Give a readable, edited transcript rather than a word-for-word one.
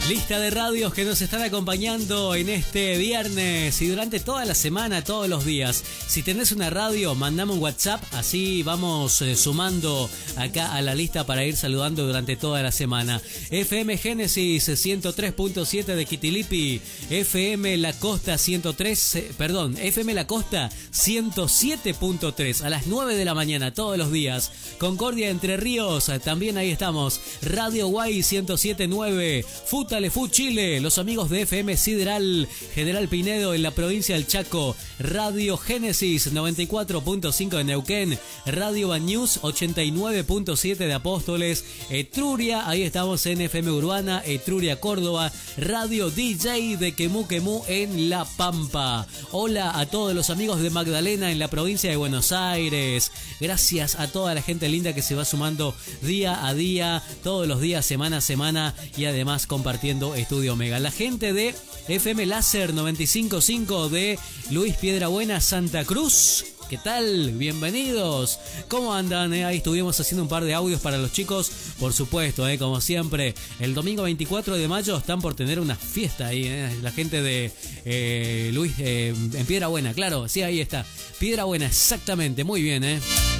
Lista de radios que nos están acompañando en este viernes y durante toda la semana, todos los días. Si tenés una radio, mandame un WhatsApp, así vamos sumando acá a la lista para ir saludando durante toda la semana. FM Génesis 103.7 de Quitilipi, FM La Costa FM La Costa 107.3 a las 9 de la mañana todos los días. Concordia Entre Ríos, también ahí estamos. Radio Guay 107.9, Futalefu Chile, los amigos de FM Sideral General Pinedo en la provincia del Chaco, Radio Génesis 94.5 de Neuquén, Radio Bañús 89.7 de Apóstoles, Etruria, ahí estamos en FM Urbana, Etruria Córdoba, Radio DJ de Quemú Quemú en La Pampa. Hola a todos los amigos de Magdalena en la provincia de Buenos Aires. Gracias a toda la gente linda que se va sumando día a día, todos los días, semana a semana y además compartiendo Estudio Omega. La gente de FM Láser 95.5 de Luis Piedrabuena, Santa Cruz. ¿Qué tal? Bienvenidos. ¿Cómo andan? Ahí estuvimos haciendo un par de audios para los chicos. Por supuesto, como siempre, el domingo 24 de mayo están por tener una fiesta ahí. La gente de Luis en Piedrabuena, claro. Sí, ahí está. Piedrabuena, exactamente. Muy bien,